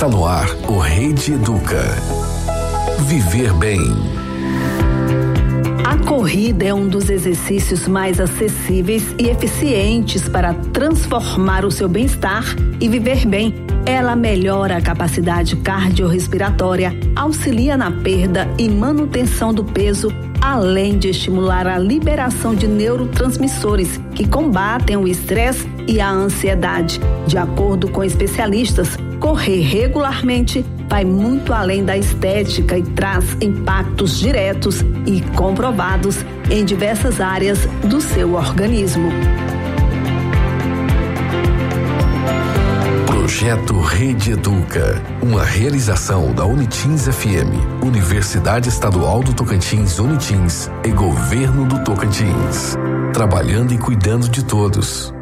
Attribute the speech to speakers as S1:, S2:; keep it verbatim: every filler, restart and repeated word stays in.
S1: Está no ar o Rede Educa. Viver bem.
S2: A corrida é um dos exercícios mais acessíveis e eficientes para transformar o seu bem-estar e viver bem. Ela melhora a capacidade cardiorrespiratória, auxilia na perda e manutenção do peso, além de estimular a liberação de neurotransmissores que combatem o estresse e a ansiedade. De acordo com especialistas, correr regularmente vai muito além da estética e traz impactos diretos e comprovados em diversas áreas do seu organismo.
S1: Projeto Rede Educa, uma realização da Unitins F M, Universidade Estadual do Tocantins Unitins e Governo do Tocantins. Trabalhando e cuidando de todos.